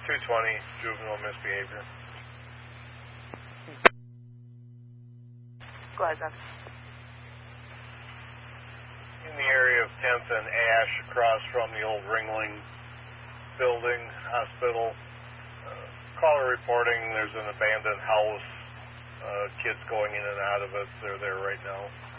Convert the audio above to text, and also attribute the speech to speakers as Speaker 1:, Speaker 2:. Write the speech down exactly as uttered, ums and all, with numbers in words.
Speaker 1: two twenty, juvenile misbehavior.
Speaker 2: Go ahead, then.
Speaker 1: In the area of tenth and Ash, across from the old Ringling building, hospital. Uh, caller reporting there's an abandoned house, uh, kids going in and out of it. They're there right now.